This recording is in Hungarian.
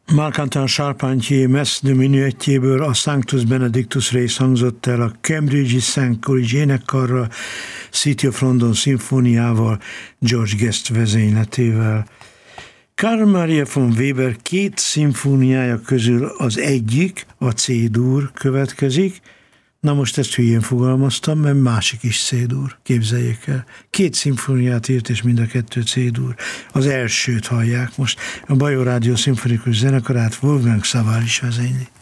Marc-Antoine Charpentier Messe de Minuetjéből a Sanctus Benedictus rész hangzott el a Cambridge-i St. College énekkarral, City of London szimfóniával, George Guest vezényletével. Carl Maria von Weber két szimfóniája közül az egyik, a C-dur következik. Na most ezt hülyén fogalmaztam, mert másik is C-dur, képzeljék el. Két szimfóniát írt, és mind a kettő C-dur. Az elsőt hallják most. A Bajor Rádió szimfonikus zenekarát Wolfgang Szavály is vezényli.